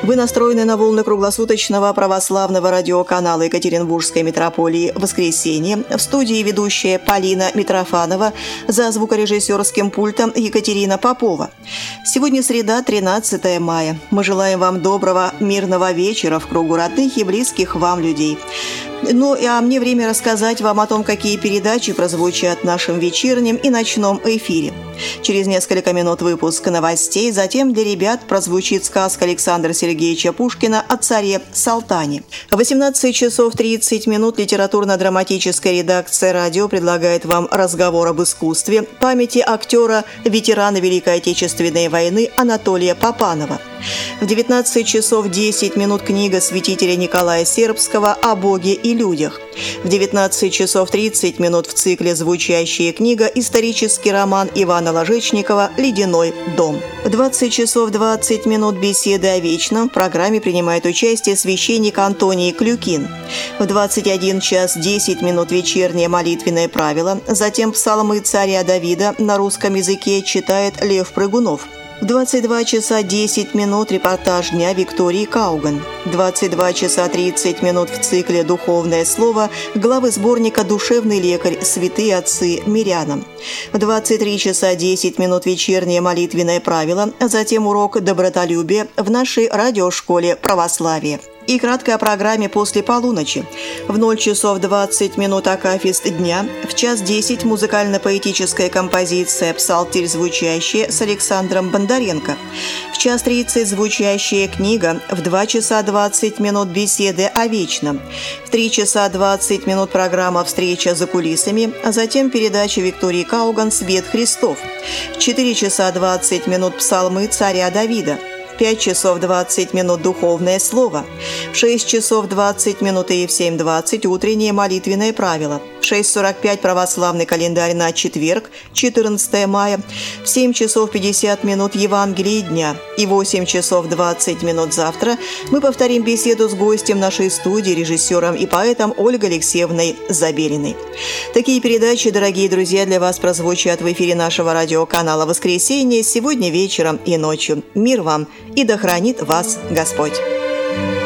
Вы настроены на волны круглосуточного православного радиоканала Екатеринбургской митрополии «Воскресенье». В студии ведущая Полина Митрофанова, за звукорежиссерским пультом Екатерина Попова. Сегодня среда, 13 мая. Мы желаем вам доброго, мирного вечера в кругу родных и близких вам людей. Ну, а мне время рассказать вам о том, какие передачи прозвучат в нашем вечернем и ночном эфире. Через несколько минут выпуск новостей, затем для ребят прозвучит сказка Александра Сергеевича Пушкина о царе Салтане. В 18 часов 30 минут литературно-драматическая редакция радио предлагает вам разговор об искусстве памяти актера, ветерана Великой Отечественной войны Анатолия Папанова. В 19 часов 10 минут книга святителя Николая Сербского о Боге и людях. В 19 часов 30 минут в цикле «Звучащая книга» исторический роман Ивана Ложечникова «Ледяной дом». В 20 часов 20 минут беседы о вечном. В программе принимает участие священник Антоний Клюкин. В 21 час 10 минут вечернее молитвенное правило. Затем псалмы царя Давида на русском языке читает Лев Прыгунов. В 22 часа 10 минут репортаж дня Виктории Кауган. 22 часа 30 минут в цикле «Духовное слово» главы сборника «Душевный лекарь. Святые отцы мирянам». В 23 часа 10 минут вечернее молитвенное правило, а затем урок добротолюбия в нашей радиошколе православия. И кратко о программе после полуночи. В 0 часов 20 минут акафист дня, в час 10 музыкально-поэтическая композиция «Псалтирь звучащая» с Александром Бондаренко. В час 30 звучащая книга, в 2 часа 20 минут беседы о вечном. В 3 часа 20 минут программа «Встреча за кулисами», а затем передача Виктории Кауган «Свет Христов». В 4 часа 20 минут псалмы царя Давида. В 5 часов 20 минут духовное слово. В 6 часов 20 минут и в 7:20 утреннее молитвенное правило. В 6:45 православный календарь на четверг, 14 мая. В 7 часов 50 минут Евангелие дня. И в 8 часов 20 минут завтра мы повторим беседу с гостем нашей студии, режиссером и поэтом Ольгой Алексеевной Забелиной. Такие передачи, дорогие друзья, для вас прозвучат в эфире нашего радиоканала «Воскресенье» сегодня вечером и ночью. Мир вам и да хранит вас Господь!